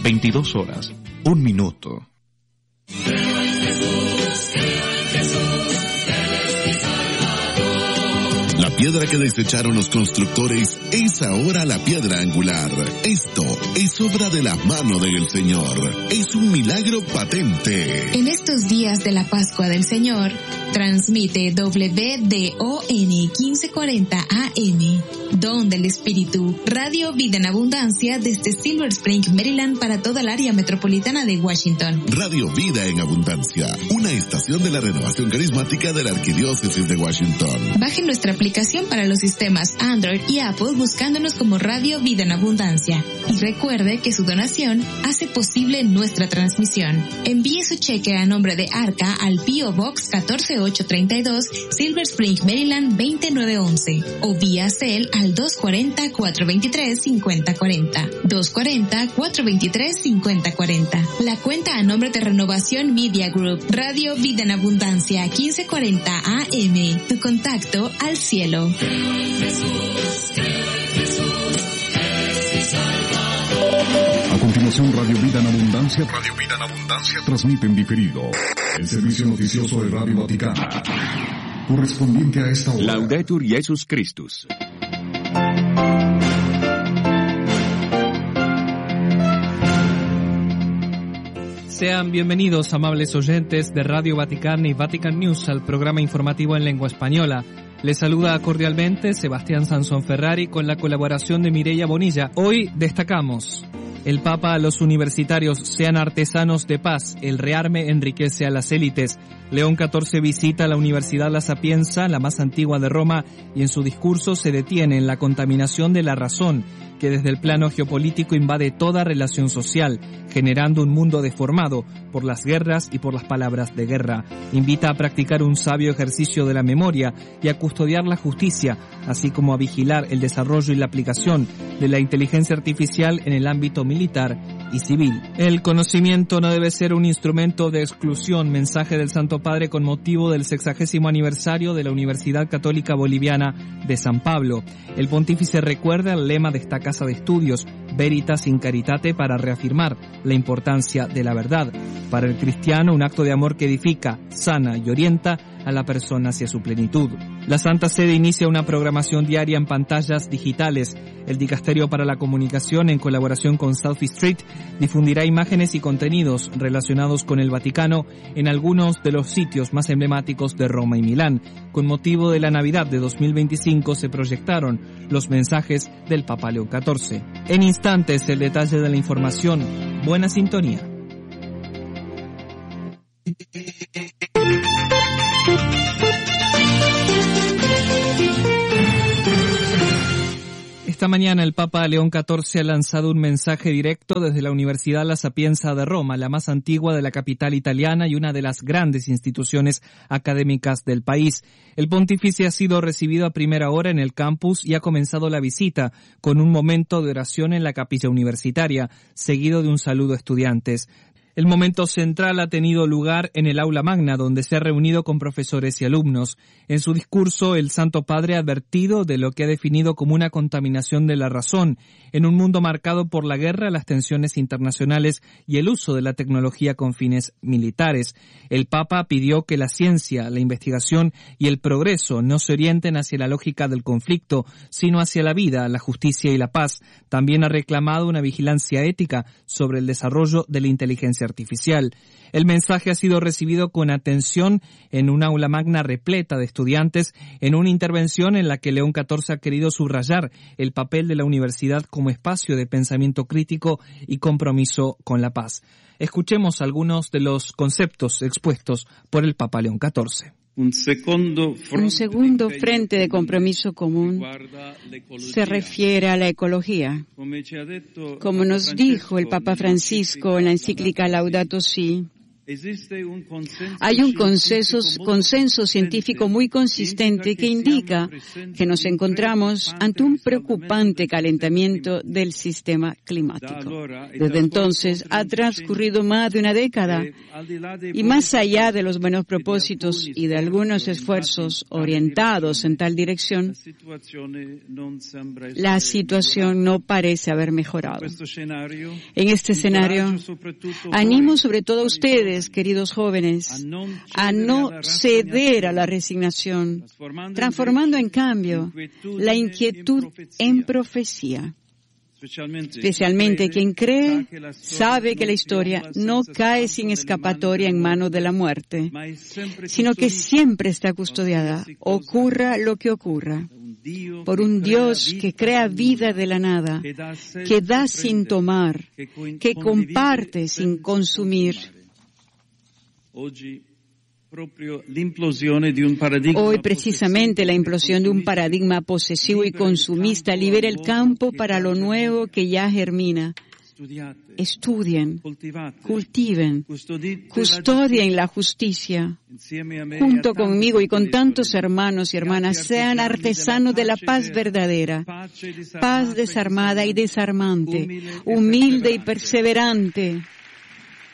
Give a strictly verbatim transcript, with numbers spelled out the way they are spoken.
veintidós horas, un minuto. La piedra que desecharon los constructores es ahora la piedra angular. Esto es obra de la mano del Señor. Es un milagro patente. En estos días de la Pascua del Señor, transmite W D O N quince cuarenta A M, Don del Espíritu, Radio Vida en Abundancia desde Silver Spring, Maryland, para toda el área metropolitana de Washington. Radio Vida en Abundancia, una estación de la renovación carismática de la Arquidiócesis de Washington. Baje nuestra aplicación para los sistemas Android y Apple buscándonos como Radio Vida en Abundancia. Y recuerde que su donación hace posible nuestra transmisión. Envíe su cheque a nombre de Arca al P O Box catorce ocho treinta y dos, Silver Spring, Maryland veinte nueve once, o vía Cel al dos cuarenta, cuatrocientos veintitrés, cincuenta cuarenta, dos cuarenta, cuatrocientos veintitrés, cincuenta cuarenta. La cuenta a nombre de Renovación Media Group, Radio Vida en Abundancia quince cuarenta A M, tu contacto al cielo. A continuación, Radio Vida en Abundancia, Radio Vida en Abundancia transmite en diferido el servicio noticioso de Radio Vaticana, correspondiente a esta hora. Laudetur Jesus Christus. Sean bienvenidos, amables oyentes de Radio Vaticana y Vatican News, al programa informativo en lengua española. Les saluda cordialmente Sebastián Sansón Ferrari con la colaboración de Mireia Bonilla. Hoy destacamos: el Papa a los universitarios: sean artesanos de paz, el rearme enriquece a las élites. León catorce visita la Universidad La Sapienza, la más antigua de Roma, y en su discurso se detiene en la contaminación de la razón, que desde el plano geopolítico invade toda relación social, generando un mundo deformado por las guerras y por las palabras de guerra. Invita a practicar un sabio ejercicio de la memoria y a custodiar la justicia, así como a vigilar el desarrollo y la aplicación de la inteligencia artificial en el ámbito militar y civil. El conocimiento no debe ser un instrumento de exclusión, mensaje del Santo Padre con motivo del sexagésimo aniversario de la Universidad Católica Boliviana de San Pablo. El pontífice recuerda el lema de esta casa de estudios, Veritas in Caritate, para reafirmar la importancia de la verdad. Para el cristiano, un acto de amor que edifica, sana y orienta a la persona hacia su plenitud. La Santa Sede inicia una programación diaria en pantallas digitales. El Dicasterio para la Comunicación, en colaboración con South Street, difundirá imágenes y contenidos relacionados con el Vaticano en algunos de los sitios más emblemáticos de Roma y Milán. Con motivo de la Navidad de dos mil veinticinco se proyectaron los mensajes del Papa León catorce. En instantes, el detalle de la información. Buena sintonía. Esta mañana el Papa León catorce ha lanzado un mensaje directo desde la Universidad La Sapienza de Roma, la más antigua de la capital italiana y una de las grandes instituciones académicas del país. El pontífice ha sido recibido a primera hora en el campus y ha comenzado la visita con un momento de oración en la capilla universitaria, seguido de un saludo a estudiantes. El momento central ha tenido lugar en el aula magna, donde se ha reunido con profesores y alumnos. En su discurso, el Santo Padre ha advertido de lo que ha definido como una contaminación de la razón, en un mundo marcado por la guerra, las tensiones internacionales y el uso de la tecnología con fines militares. El Papa pidió que la ciencia, la investigación y el progreso no se orienten hacia la lógica del conflicto, sino hacia la vida, la justicia y la paz. También ha reclamado una vigilancia ética sobre el desarrollo de la inteligencia artificial. El mensaje ha sido recibido con atención en una aula magna repleta de estudiantes, en una intervención en la que León catorce ha querido subrayar el papel de la universidad como espacio de pensamiento crítico y compromiso con la paz. Escuchemos algunos de los conceptos expuestos por el Papa León catorce. Un segundo frente de compromiso común se refiere a la ecología. Como nos dijo el Papa Francisco en la encíclica Laudato Si, Hay un consenso, consenso científico muy consistente que indica que nos encontramos ante un preocupante calentamiento del sistema climático. Desde entonces ha transcurrido más de una década y más allá de los buenos propósitos y de algunos esfuerzos orientados en tal dirección, la situación no parece haber mejorado. En este escenario, animo sobre todo a ustedes, queridos jóvenes, a no ceder a la resignación, transformando en cambio la inquietud en profecía. Especialmente quien cree sabe que la historia no cae sin escapatoria en manos de la muerte, sino que siempre está custodiada, ocurra lo que ocurra, por un Dios que crea vida de la nada, que da sin tomar, que comparte sin consumir. Hoy precisamente la implosión de un paradigma posesivo y consumista libera el campo para lo nuevo que ya germina. Estudien, cultiven, custodien la justicia. Junto conmigo y con tantos hermanos y hermanas, sean artesanos de la paz verdadera, paz desarmada y desarmante, humilde y perseverante.